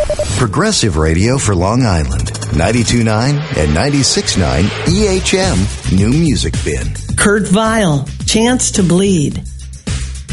Progressive Radio for Long Island. 92.9 and 96.9 EHM New Music Bin. Kurt Vile, Chance to Bleed.